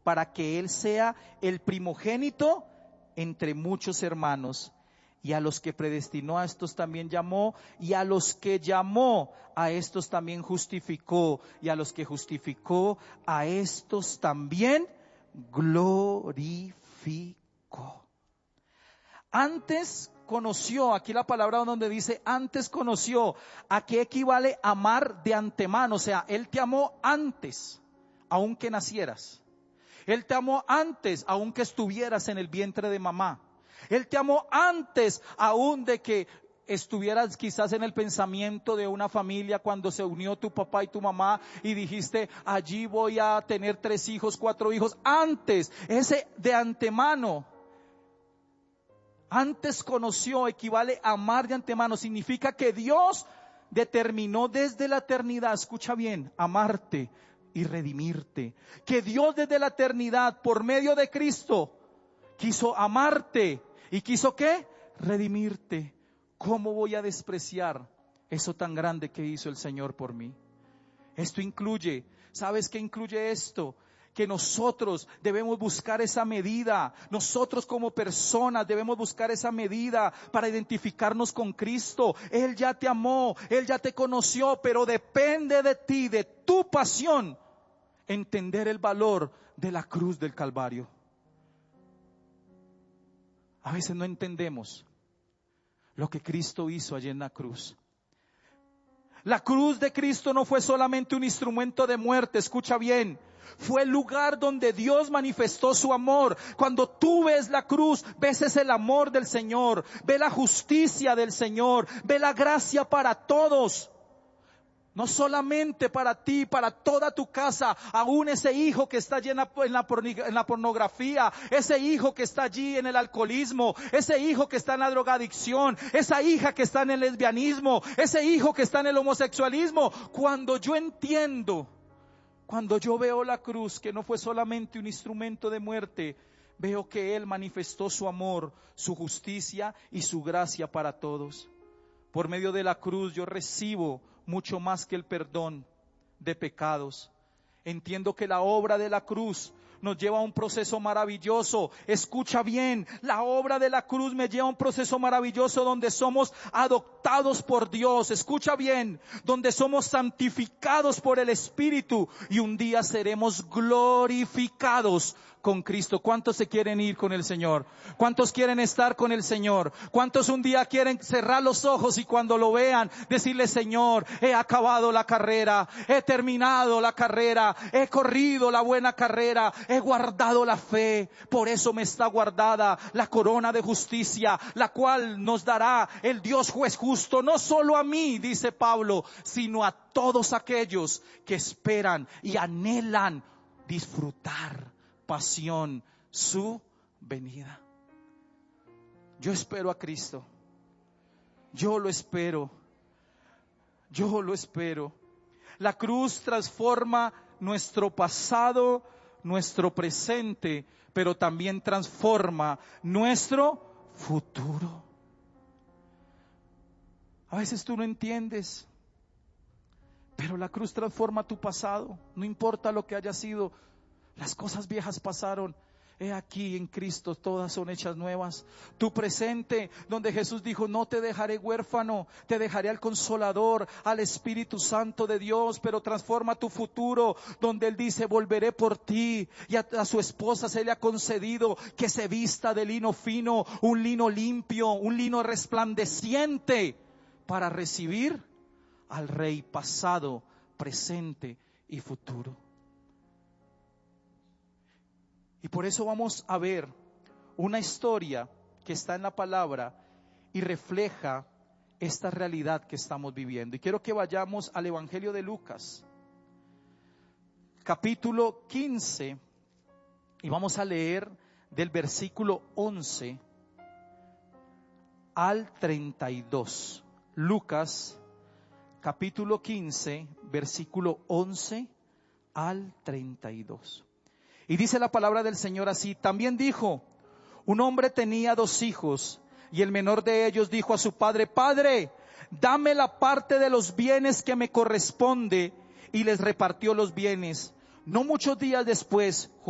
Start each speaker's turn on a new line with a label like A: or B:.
A: para que él sea el primogénito entre muchos hermanos. Y a los que predestinó, a estos también llamó, y a los que llamó, a estos también justificó, y a los que justificó, a estos también glorificó. Antes conoció, aquí la palabra donde dice antes conoció, ¿a qué equivale amar de antemano? O sea, Él te amó antes, aunque nacieras. Él te amó antes, aunque estuvieras en el vientre de mamá. Él te amó antes aún de que estuvieras quizás en el pensamiento de una familia cuando se unió tu papá y tu mamá y dijiste, allí voy a tener 3 hijos, 4 hijos. Antes, ese de antemano. Antes conoció equivale a amar de antemano. Significa que Dios determinó desde la eternidad, escucha bien, amarte y redimirte. Que Dios desde la eternidad, por medio de Cristo, quiso amarte. ¿Y quiso qué? Redimirte. ¿Cómo voy a despreciar eso tan grande que hizo el Señor por mí? Esto incluye, ¿sabes qué incluye esto? Que nosotros debemos buscar esa medida. Nosotros como personas debemos buscar esa medida para identificarnos con Cristo. Él ya te amó, Él ya te conoció, pero depende de ti, de tu pasión, entender el valor de la cruz del Calvario. A veces no entendemos lo que Cristo hizo allí en la cruz. La cruz de Cristo no fue solamente un instrumento de muerte, escucha bien. Fue el lugar donde Dios manifestó su amor. Cuando tú ves la cruz, ves ese el amor del Señor, ves la justicia del Señor, ves la gracia para todos. No solamente para ti, para toda tu casa, aún ese hijo que está allí en la pornografía, ese hijo que está allí en el alcoholismo, ese hijo que está en la drogadicción, esa hija que está en el lesbianismo, ese hijo que está en el homosexualismo. Cuando yo entiendo, cuando yo veo la cruz, que no fue solamente un instrumento de muerte, veo que Él manifestó su amor, su justicia y su gracia para todos. Por medio de la cruz yo recibo mucho más que el perdón de pecados. Entiendo que la obra de la cruz nos lleva a un proceso maravilloso. Escucha bien, la obra de la cruz me lleva a un proceso maravilloso donde somos adoptados por Dios. Escucha bien, donde somos santificados por el Espíritu y un día seremos glorificados con Cristo. ¿Cuántos se quieren ir con el Señor? ¿Cuántos quieren estar con el Señor? ¿Cuántos un día quieren cerrar los ojos y cuando lo vean decirle, Señor, he acabado la carrera, he terminado la carrera, he corrido la buena carrera, he guardado la fe, por eso me está guardada la corona de justicia, la cual nos dará el Dios juez justo, no solo a mí, dice Pablo, sino a todos aquellos que esperan y anhelan disfrutar pasión su venida. Yo espero a Cristo. Yo lo espero. Yo lo espero. La cruz transforma nuestro pasado, nuestro presente, pero también transforma nuestro futuro. A veces tú no entiendes, pero la cruz transforma tu pasado. No importa lo que haya sido. Las cosas viejas pasaron. He aquí en Cristo todas son hechas nuevas. Tu presente, donde Jesús dijo, no te dejaré huérfano, te dejaré al Consolador, al Espíritu Santo de Dios, pero transforma tu futuro, donde Él dice, volveré por ti. Y a su esposa se le ha concedido que se vista de lino fino, un lino limpio, un lino resplandeciente, para recibir al Rey pasado, presente y futuro. Y por eso vamos a ver una historia que está en la palabra y refleja esta realidad que estamos viviendo. Y quiero que vayamos al Evangelio de Lucas, capítulo 15, y vamos a leer del versículo 11 al 32. Lucas, capítulo 15, versículo 11 al 32. Y dice la palabra del Señor así: también dijo, un hombre tenía 2 hijos, y el menor de ellos dijo a su padre, Padre, dame la parte de los bienes que me corresponde, y les repartió los bienes. No muchos días después,